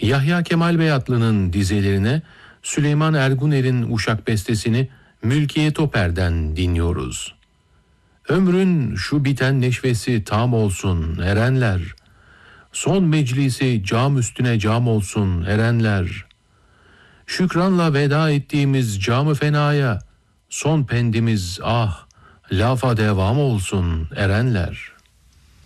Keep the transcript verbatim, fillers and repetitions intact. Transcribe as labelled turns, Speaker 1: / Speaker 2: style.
Speaker 1: Yahya Kemal Beyatlı'nın dizelerine Süleyman Erguner'in uşak bestesini Mülkiye Toper'den dinliyoruz. Ömrün şu biten neşvesi tam olsun erenler, son meclisi cam üstüne cam olsun erenler, şükranla veda ettiğimiz camı fenaya, son pendimiz ah lafa devam olsun erenler.